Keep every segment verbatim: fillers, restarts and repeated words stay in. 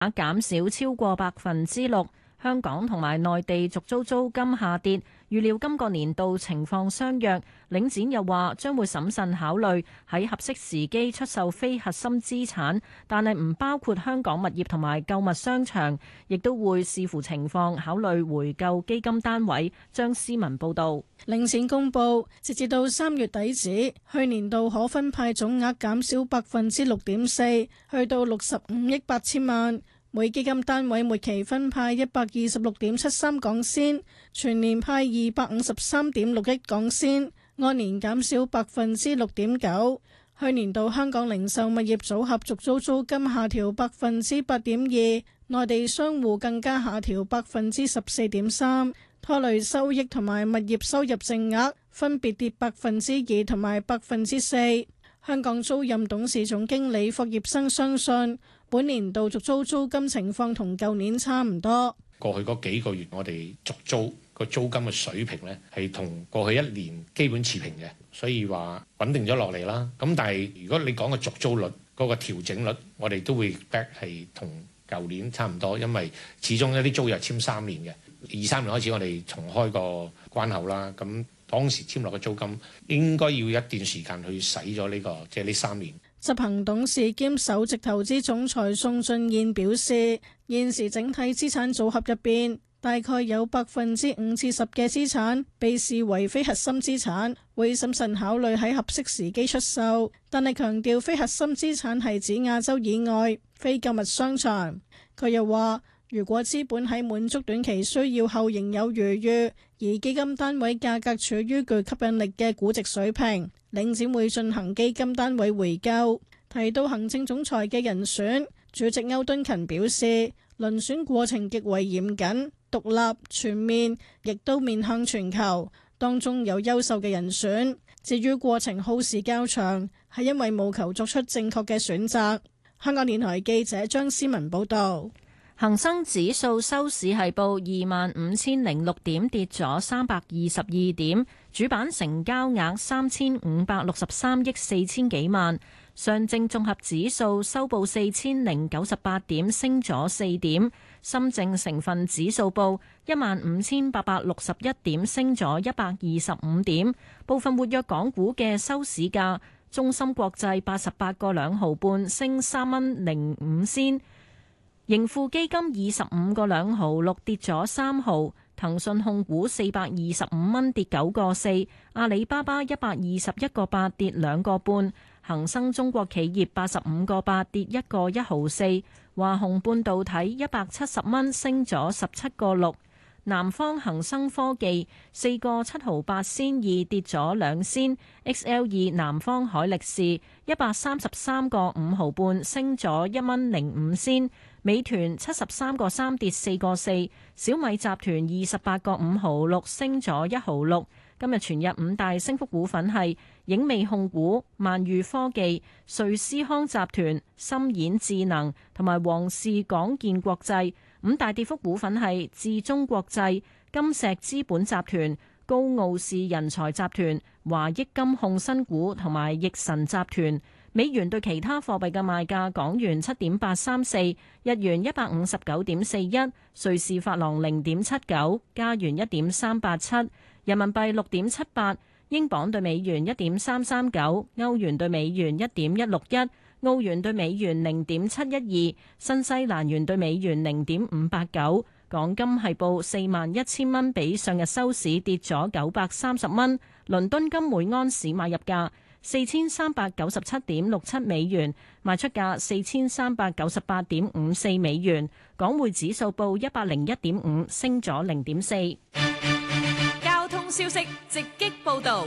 額減少超過百分之六。香港同埋內地續租租金下跌，預料今個年度情況相若。領展又話將會審慎考慮喺合適時機出售非核心資產，但係唔包括香港物業同埋購物商場，亦都會視乎情況考慮回購基金單位。張思文報導。 領展公佈，截至到三月底止，去年度可分派總額減少百分之六點四，去到六十五億八千萬。每基金單位末期分派一百二十六點七三港仙，全年派二百五十三點六億港仙，按年減少百分之六點九。去年度香港零售物業組合續租租金下調百分之八點二，內地商戶更加下調百分之十四點三，拖累收益同埋物業收入淨額分別跌百分之二同埋百分之四。香港租賃董事總經理霍業生相信，本年度續租租金情況同舊年差唔多。 過去嗰幾個月，我哋續租個租金嘅水平呢，係同過去一年基本持平嘅，所以話穩定咗落嚟啦。咁但係如果你講個續租率嗰個調整率，我哋都會 back 係同舊年差唔多，因為始終一啲租約簽三年嘅，二三年開始我哋重開個關口啦。咁當時簽落嘅租金應該要一段時間去使咗呢個，即係呢三年。 執行董事兼首席投資總裁宋俊彥表示，現時整體資產組合入邊，大概有百分之五至十嘅資產被視為非核心資產，會審慎考慮喺合適時機出售。但係強調非核心資產係指亞洲以外非購物商場。佢又話，如果資本喺滿足短期需要後仍有餘裕，而基金單位價格處於具吸引力嘅估值水平，領展會進行基金單位回購。提到行政總裁嘅人選，主席歐敦勤表示，遴選過程極為嚴謹、獨立、全面，亦都面向全球，當中有優秀嘅人選。至於過程耗時較長，係因為務求作出正確嘅選擇。香港電台記者張思文報道。 恒生指數收市係報二萬五千零六點，跌咗三百二十二點，主板成交額三千五百六十三億四千幾萬。上證綜合指數收報四千零九十八點，升咗四點。深證成分指數報一萬五千八百六十一點，升咗一百二十五點。部分活躍港股嘅收市價，中芯國際八十八個兩毫半，升三蚊零五仙。盈富基金二十五個兩毫六，跌咗三毫。騰訊控股四百二十五蚊，跌九個四。阿里巴巴一百二十一個八，跌兩個半。恒生中國企業八十五個八，跌一個一毫四。華虹半導體一百七十蚊，升咗十七個六。南方恒生科技四個七毫八仙二，跌咗兩仙。X L 二南方海力士一百三十三個五毫半，升咗一蚊零五仙。美團七十三個三，跌四個四。小米集團二十八個五毫六，升咗一毫六。今日全日五大升幅股份係影美控股、萬裕科技、瑞思康集團、深演智能同埋王氏港建國際。五大跌幅股份係智中國際、金石資本集團、高傲視人才集團、華益金控新股同埋易神集團。美元對其他貨幣嘅賣價：港元七點八三四，日元一百五十九點四一，瑞士法郎零點七九，加元一點三八七，人民幣六點七八，英鎊對美元一點三三九，歐元對美元一點一六一，澳元對美元零點七一二，新西蘭元對美元零點五八九。港金係報四萬一千蚊，比上日收市跌咗九百三十蚊。倫敦金每安士買入價四千三百九十七點六七美元，賣出價四千三百九十八點五四美元。港匯指數報一百零一點五，升咗零點四。 交通消息直擊報道。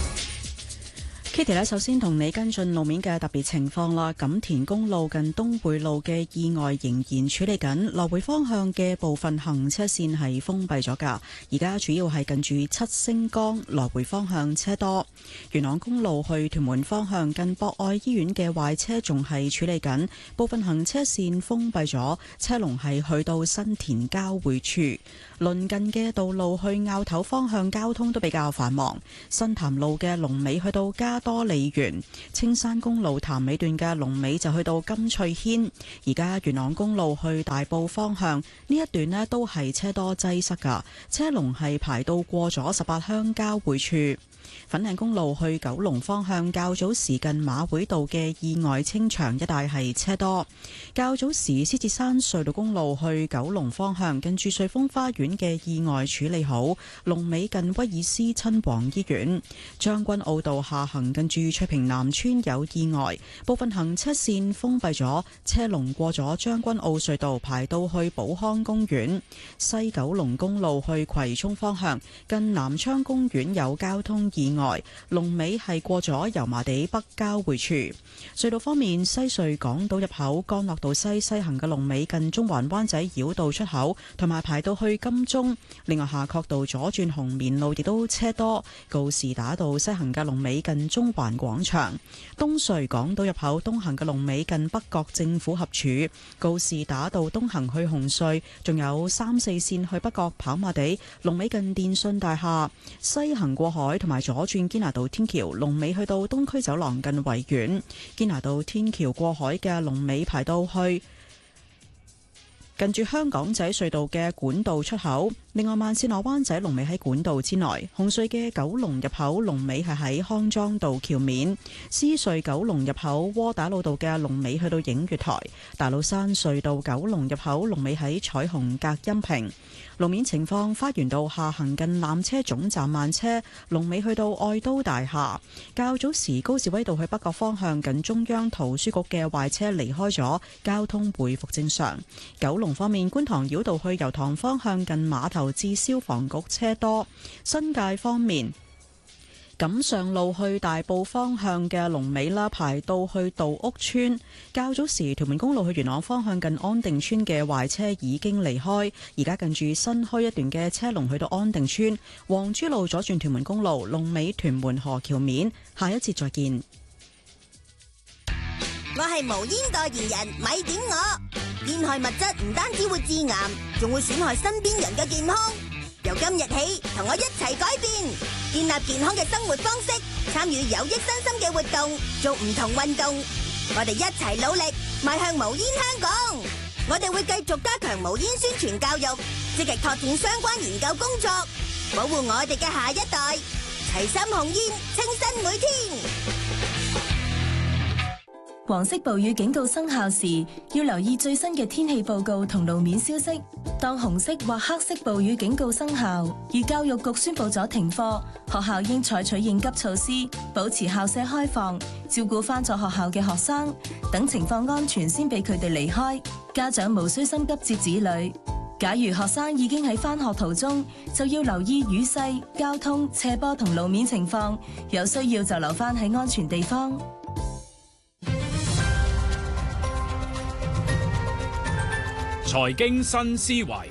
Kitty 咧，首先同你跟進路面嘅特別情況啦。錦田公路近東匯路嘅意外仍然處理緊，來回方向嘅部分行車線係封閉咗㗎。而家主要係近住七星崗來回方向車多。元朗公路去屯門方向近博愛醫院嘅壞車仲係處理緊，部分行車線封閉咗，車龍係去到新田交匯處。鄰近嘅道路去坳頭方向交通都比較繁忙。新潭路嘅龍尾去到嘉多利園。青山公路潭尾段嘅龍尾就去到金翠軒。而家元朗公路去大埔方向呢一段呢都係車多擠塞㗎，車龍係排到過咗十八鄉交匯處。粉嶺公路去九龍方向較早時近馬會道嘅意外清場一帶係車多。較早時獅子山隧道公路去九龍方向近住瑞豐花園嘅意外處理好，龍尾近威爾斯親王醫院。將軍澳道下行近住翠屏南村有意外，部分行車線封閉咗，車龍過咗將軍澳隧道排到去寶康公園。西九龍公路去葵涌方向近南昌公園有交通意外，龍尾係過咗油麻地北交匯處。隧道方面，西隧港島入口干諾道西西行嘅龍尾近中環灣仔繞道出口，同埋排到去金鐘。另外，夏慤道左轉紅棉路亦都車多，告士打道西行嘅龍尾近中環廣場。東隧港島入口東行嘅龍尾近北角政府合署。告士打道東行去紅隧，仲有三四線去北角跑馬地，龍尾近電訊大廈。西行過海同埋左轉堅拿道天橋，龍尾去到東區走廊近維園。堅拿道天橋過海嘅龍尾排到去近住香港仔隧道嘅管道出口。另外，慢線落灣仔龍尾喺管道之內。紅隧嘅九龍入口龍尾係喺康莊道橋面。獅隧九龍入口窩打老道嘅龍尾去到映月台。大老山隧道九龍入口龍尾喺彩虹隔音屏。路面情況，花園道下行近纜車總站慢車，龍尾去到愛都大廈。較早時高士威道去北角方向近中央圖書局嘅壞車離開咗，交通回復正常。九龍方面，觀塘繞道去油塘方向近碼頭至消防局車多。新界方面，錦上路去大埔方向嘅龍尾啦，排到去道屋村。較早時屯門公路去元朗方向近安定村嘅壞車已經離開，而家近住新開一段嘅車龍去到安定村。黃珠路左轉屯門公路龍尾屯門河橋面。下一節再見。 我係無煙代言人，咪點我。煙害物質唔單止會致癌，仲會損害身邊人嘅健康。由今日起，同我一齊改變，建立健康嘅生活方式，參與有益身心嘅活動，做唔同運動。我哋一齊努力，邁向無煙香港。我哋會繼續加強無煙宣傳教育，積極拓展相關研究工作，保護我哋嘅下一代。齊心控煙，清新每天。 黃色暴雨警告生效時，要留意最新嘅天氣報告同路面消息。當紅色或黑色暴雨警告生效，而教育局宣布咗停課，學校應採取應急措施，保持校舍開放，照顧返咗學校嘅學生，等情況安全先俾佢哋離開。家長無需心急接子女。假如學生已經喺返學途中，就要留意雨勢、交通、斜坡同路面情況，有需要就留返喺安全地方。 財經新思維，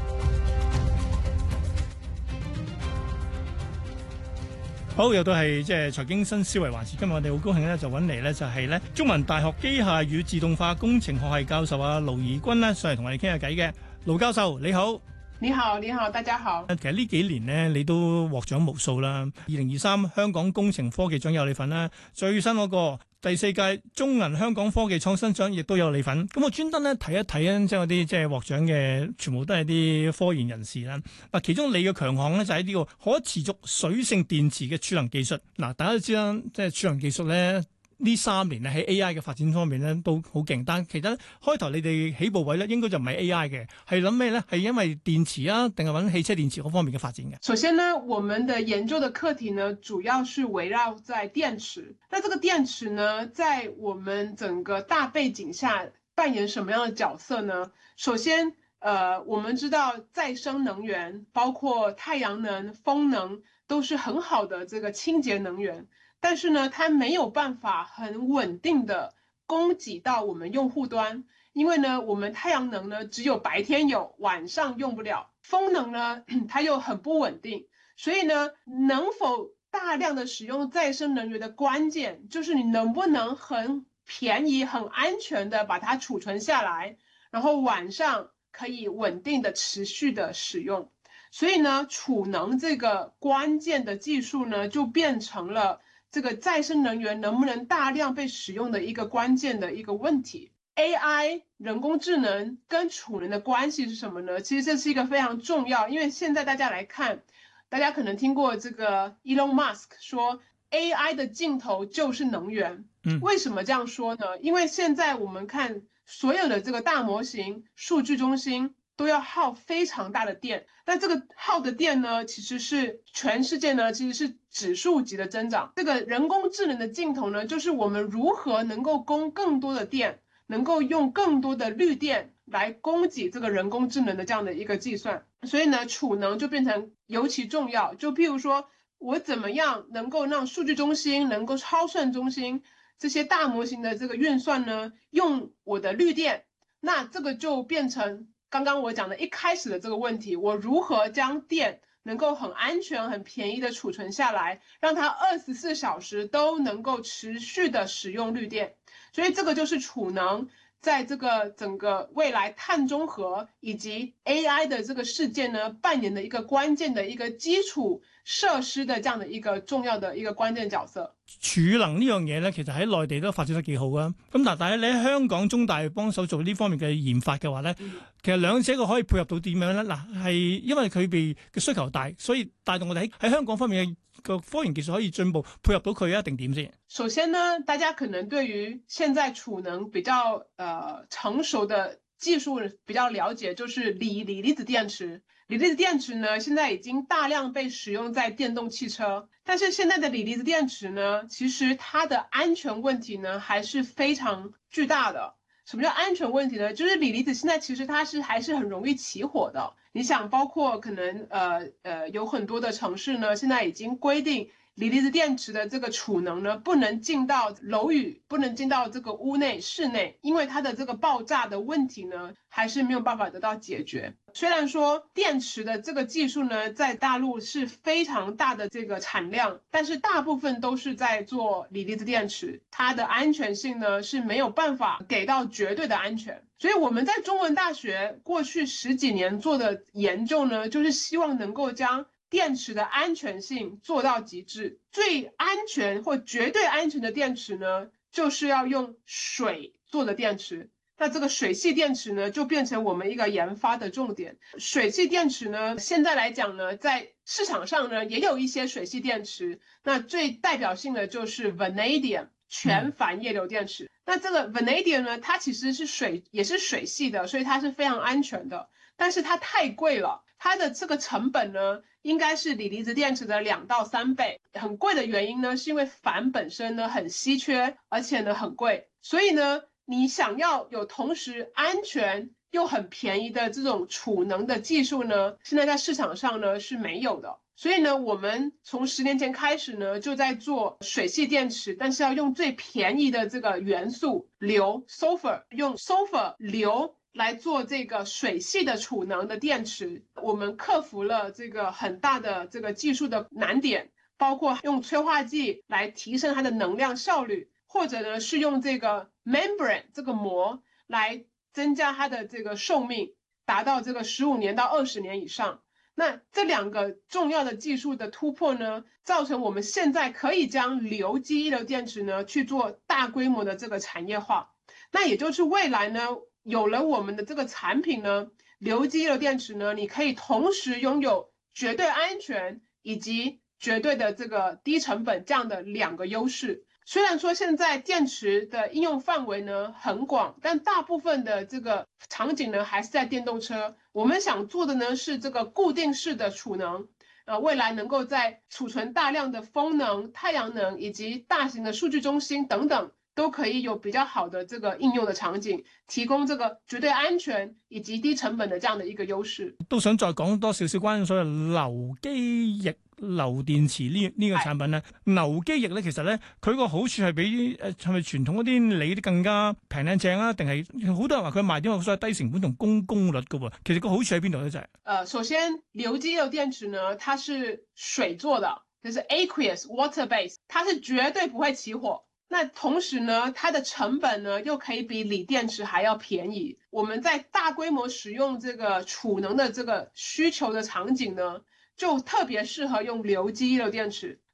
好，又到係即係財經新思維環節。今日我哋好高興咧，就揾嚟咧就係咧中文大學機械與自動化工程學系教授啊盧怡君咧上嚟同我哋傾下偈嘅。盧教授你好。 你好，你好，大家好。 其實呢幾年呢，你都獲獎無數啦。二零二三香港工程科技獎有你份啦，最新嗰個第四屆中銀香港科技創新獎亦都有你份。咁我專登咧睇一睇啊，即係嗰啲即係獲獎嘅，全部都係啲科研人士啦。嗱，其中你嘅強項咧就喺呢個可持續水性電池嘅儲能技術。嗱，大家都知啦，即係儲能技術咧。呢三年咧喺 A I 嘅發展方面咧都好勁，但其實開頭你哋起步位咧應該就唔係 A I 嘅，係諗咩咧？係因為電池啊，定係揾汽車電池嗰方面嘅發展嘅？ 首先呢，我們的研究的課題呢，主要是圍繞在電池。那這個電池呢，在我們整個大背景下扮演什麼樣的角色呢？首先，呃，我們知道再生能源，包括太陽能、風能，都是很好的這個清潔能源。但是呢，它沒有辦法很穩定的供給到我們用戶端，因為呢，我們太陽能呢只有白天有，晚上用不了。風能呢，它又很不穩定，所以呢，能否大量的使用再生能源的關鍵，就是你能不能很便宜、很安全的把它儲存下來，然後晚上可以穩定的持續的使用。所以呢，儲能這個關鍵的技術呢，就變成了这个再生能源能不能大量被使用的一个关键的一个问题。A I 人工智能跟储能的关系是什么呢？其实这是一个非常重要，因为现在大家来看，大家可能听过这个 Elon Musk 说 A I 的尽头就是能源。 嗯， 为什么这样说呢？因为现在我们看所有的这个大模型、数据中心都要耗非常大的电，但这个耗的电呢，其实是全世界呢其实是指数级的增长。这个人工智能的尽头呢，就是我们如何能够供更多的电，能够用更多的绿电来供给这个人工智能的这样的一个计算。所以呢，储能就变成尤其重要。就譬如说，我怎么样能够让数据中心、能够超算中心这些大模型的这个运算呢，用我的绿电，那这个就变成刚刚我讲的一开始的这个问题，我如何将电能够很安全、很便宜的储存下来，让它二十四小时都能够持续的使用绿电。所以这个就是储能在这个整个未来碳中和以及 A I 的这个事件呢，扮演的一个關鍵的一個基礎設施的這樣的一個重要的一個關鍵角色。 儲能呢樣嘢咧，其實喺內地都發展得幾好啊。咁但係你喺香港中大幫手做呢方面嘅研發嘅話咧，嗯、其實兩者個可以配合到點樣咧？嗱，係因為佢哋嘅需求大，所以帶動我哋喺喺香港方面嘅個科研技術可以進步，配合到佢啊，定點先？ 首先呢，大家可能對於現在儲能比較呃成熟的技術比較了解，就是鋰鋰離子電池。鋰離子電池呢，現在已經大量被使用在電動汽車，但是現在的鋰離子電池呢，其實它的安全問題呢，還是非常巨大的。什麼叫安全問題呢？就是鋰離子現在其實它是還是很容易起火的。你想，包括可能呃呃有很多的城市呢，現在已經規定鋰離子電池的這個儲能呢，不能進到樓宇，不能進到這個屋內室內，因為它的這個爆炸的問題呢，還是沒有辦法得到解決。雖然說電池的這個技術呢，在大陸是非常大的這個產量，但是大部分都是在做鋰離子電池，它的安全性呢，是沒有辦法給到絕對的安全。所以我們在中文大學過去十幾年做的研究呢，就是希望能夠將電池的安全性做到極致。最安全或絕對安全的電池呢，就是要用水做的電池。那這個水系電池呢，就變成我們一個研發的重點。水系電池呢，現在來講呢，在市場上呢，也有一些水系電池。那最代表性的就是 Vanadium 全钒葉硫電池。嗯、那這個 Vanadium 呢，它其實是水，也是水系的，所以它是非常安全的。但是它太貴了，它的這個成本呢，應該是鋰離子電池的兩到三倍。很貴的原因呢，是因為钒本身呢很稀缺，而且呢很貴，所以呢，你想要有同時安全又很便宜的這種儲能的技術呢，現在在市場上呢是沒有的。所以呢，我們從十年前開始呢，就在做水系電池，但是要用最便宜的這個元素硫 sulfur， 用 sulfur 硫來做這個水系的儲能的電池。我們克服了這個很大的這個技術的難點，包括用催化劑來提升它的能量效率，或者呢是用這個 membrane 這個膜來增加它的這個壽命，達到這個十五年到二十年以上。那這兩個重要的技術的突破呢，造成我們現在可以將硫基一流電池呢去做大規模的這個產業化。那也就是未來呢，有了我們的這個產品呢，硫基一流電池呢，你可以同時擁有絕對安全以及絕對的這個低成本這樣的兩個優勢。雖然說現在電池的應用範圍呢很廣，但大部分的這個場景呢還是在電動車。我們想做的呢是這個固定式的儲能，呃，未來能夠在儲存大量的風能、太陽能以及大型的數據中心等等，都可以有比較好的這個應用的場景，提供這個絕對安全以及低成本的這樣的一個優勢。 都想再講多少少關於所謂流基液鈾電池呢呢個產品咧，鈾基液咧其實咧佢個好處係比誒係咪傳統嗰啲鋰啲更加平靚正啊？定係好多人話佢賣點係所謂低成本同高功率嘅喎？其實個好處喺邊度咧？就係呃，首先硫基一流電池呢，它是水做的，就是 aqueous water base， 它是絕對不會起火。那同時呢，它的成本呢又可以比鋰電池還要便宜。我們在大規模使用這個儲能的這個需求的場景呢，就特別適合用硫基一流電池。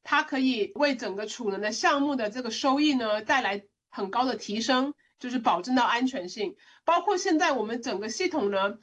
它可以为整个储能的项目的这个收益呢带来很高的提升，就是保证到安全性。包括现在我们整个系统呢